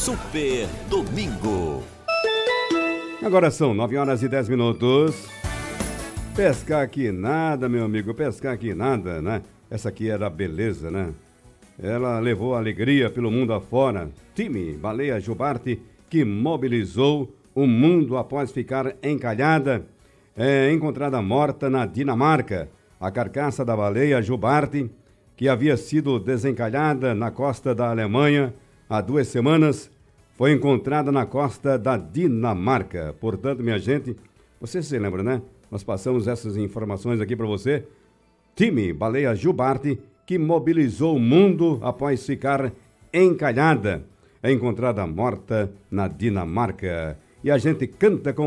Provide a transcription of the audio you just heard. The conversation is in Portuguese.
Super Domingo. Agora são 9h10. Pescar que nada, meu amigo, pescar que nada, né? Essa aqui era a beleza, né? Ela levou alegria pelo mundo afora. Time Baleia Jubarte, que mobilizou o mundo após ficar encalhada, encontrada morta na Dinamarca. A carcaça da baleia Jubarte, que havia sido desencalhada na costa da Alemanha há 2 semanas, foi encontrada na costa da Dinamarca. Portanto, minha gente, você se lembra, né? Nós passamos essas informações aqui para você. Time Baleia Jubarte, que mobilizou o mundo após ficar encalhada, encontrada morta na Dinamarca. E a gente canta com